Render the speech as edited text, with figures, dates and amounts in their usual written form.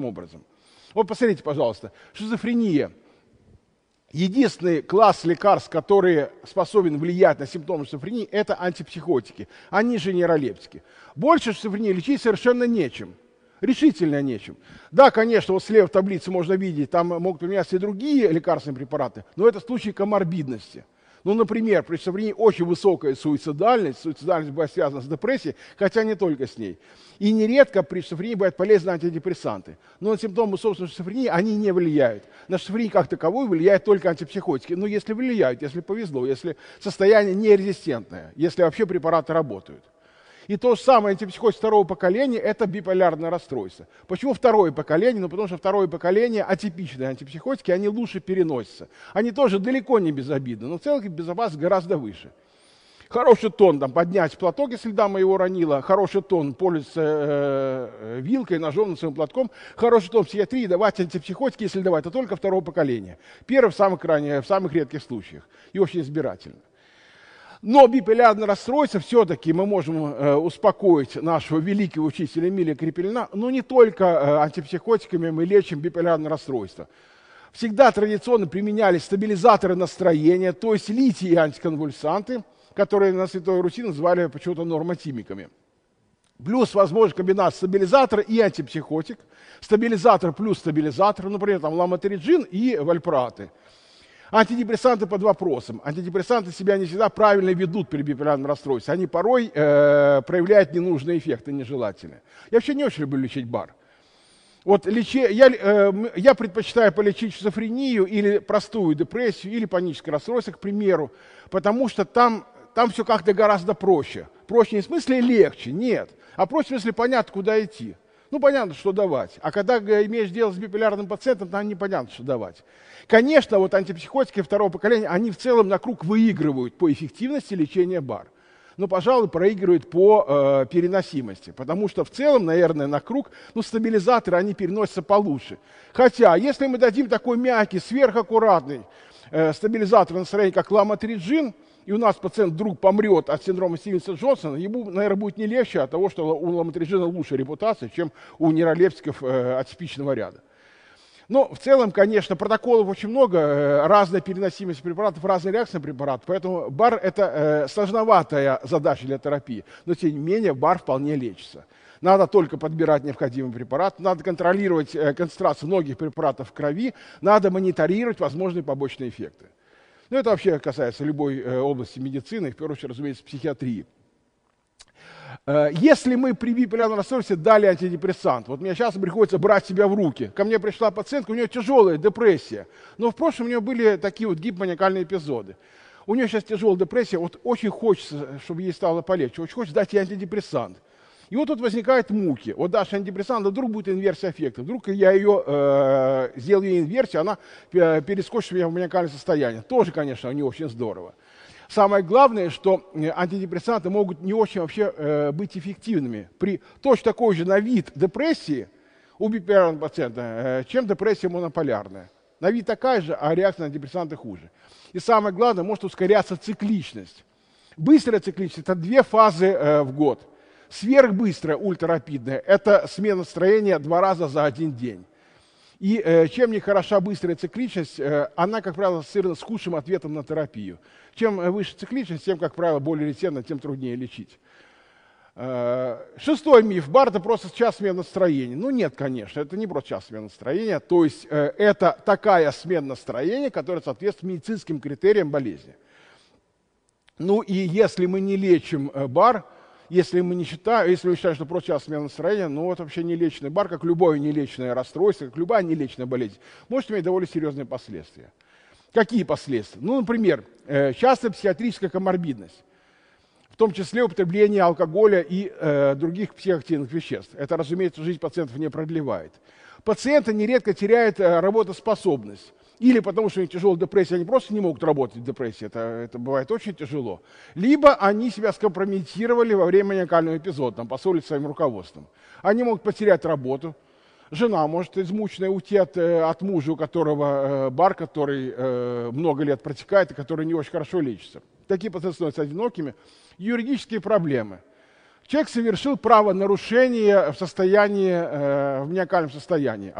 образом. Вот посмотрите, пожалуйста, шизофрения. Единственный класс лекарств, который способен влиять на симптомы шизофрении, это антипсихотики. Они же нейролептики. Больше шизофрении лечить совершенно нечем. Решительно нечем. Да, конечно, вот слева в таблице можно видеть, там могут применяться и другие лекарственные препараты, но это случай коморбидности. Ну, например, при шизофрении очень высокая суицидальность бывает связана с депрессией, хотя не только с ней. И нередко при шизофрении бывают полезны антидепрессанты. Но на симптомы собственной шизофрении они не влияют. На шизофрению как таковую влияют только антипсихотики. Но если влияют, если повезло, если состояние нерезистентное, если вообще препараты работают. И то же самое антипсихотик второго поколения – это биполярное расстройство. Почему второе поколение? Ну, потому что второе поколение, атипичные антипсихотики, они лучше переносятся. Они тоже далеко не безобидны, но в целом безопасность гораздо выше. Хороший тон, там, поднять платок, если дама его ронила, хороший тон, пользоваться вилкой, ножом, носовым платком, хороший тон в психиатрии, давать антипсихотики, если давать, то только второго поколения. Первое в самых редких случаях и очень избирательно. Но биполярное расстройство все-таки мы можем успокоить нашего великого учителя Эмиля Крепельна, но не только антипсихотиками мы лечим биполярное расстройство. Всегда традиционно применялись стабилизаторы настроения, то есть литий и антиконвульсанты, которые на Святой Руси называли почему-то нормотимиками. Плюс возможна комбинация стабилизатора и антипсихотик, стабилизатор плюс стабилизатор, например, там ламотериджин и вальпраты. Антидепрессанты под вопросом. Антидепрессанты себя не всегда правильно ведут при биполярном расстройстве. Они порой проявляют ненужные эффекты, нежелательные. Я вообще не очень люблю лечить бар. Вот я предпочитаю полечить шизофрению или простую депрессию, или паническое расстройство, к примеру, потому что там все как-то гораздо проще. Проще не в смысле легче, нет, а проще в смысле понятно, куда идти. Ну, понятно, что давать. А когда имеешь дело с биполярным пациентом, там непонятно, что давать. Конечно, вот антипсихотики второго поколения, они в целом на круг выигрывают по эффективности лечения бар. Но, пожалуй, проигрывают по переносимости. Потому что в целом, наверное, на круг, стабилизаторы, они переносятся получше. Хотя, если мы дадим такой мягкий, сверхаккуратный стабилизатор настроения, как ламотериджин, и у нас пациент вдруг помрет от синдрома Стивенса-Джонсона, ему, наверное, будет не легче от того, что у ламотериджина лучшая репутация, чем у нейролептиков атипичного ряда. Но в целом, конечно, протоколов очень много, разная переносимость препаратов, разные реакции на препарат, поэтому бар – это сложноватая задача для терапии, но тем не менее бар вполне лечится. Надо только подбирать необходимый препарат, надо контролировать концентрацию многих препаратов в крови, надо мониторировать возможные побочные эффекты. Ну, это вообще касается любой области медицины, в первую очередь, разумеется, психиатрии. Если мы при биполярном расстройстве дали антидепрессант, вот мне сейчас приходится брать себя в руки. Ко мне пришла пациентка, у нее тяжелая депрессия, но в прошлом у нее были такие вот гипоманиакальные эпизоды. У нее сейчас тяжелая депрессия, вот очень хочется, чтобы ей стало полегче, очень хочется дать ей антидепрессант. И вот тут возникают муки. Вот дашь антидепрессант, вдруг будет инверсия аффекта. Вдруг я сделаю ей инверсию, она перескочит в меня в маниакальное состояние. Тоже, конечно, не очень здорово. Самое главное, что антидепрессанты могут не очень вообще быть эффективными при точно такой же на вид депрессии у биполярного пациента, чем депрессия монополярная. На вид такая же, а реакция на антидепрессанты хуже. И самое главное, может ускоряться цикличность. Быстрая цикличность – это 2 фазы в год. Сверхбыстрая, ультрарапидная – это смена настроения 2 раза за 1 день. И чем не хороша быстрая цикличность, она, как правило, ассоциирована с худшим ответом на терапию. Чем выше цикличность, тем, как правило, более резистентно, тем труднее лечить. 6-й миф. Бар – это просто час смена настроения. Ну нет, конечно, это не просто час смена настроения. То есть это такая смена настроения, которая соответствует медицинским критериям болезни. Ну и если мы не лечим бар, если мы считаем, что просто час смена настроения, ну это вообще нелеченный бар, как любое нелеченное расстройство, как любая нелеченная болезнь, может иметь довольно серьезные последствия. Какие последствия? Ну, например, частая психиатрическая коморбидность, в том числе употребление алкоголя и других психоактивных веществ. Это, разумеется, жизнь пациентов не продлевает. Пациенты нередко теряют работоспособность. Или потому что у них тяжелая депрессия, они просто не могут работать в депрессии, это бывает очень тяжело. Либо они себя скомпрометировали во время маниакального эпизода, там, поссорились с своим руководством. Они могут потерять работу, жена может измученная уйти от мужа, у которого бар, который много лет протекает и который не очень хорошо лечится. Такие пациенты становятся одинокими. Юридические проблемы. человек совершил правонарушение в маниакальном состоянии.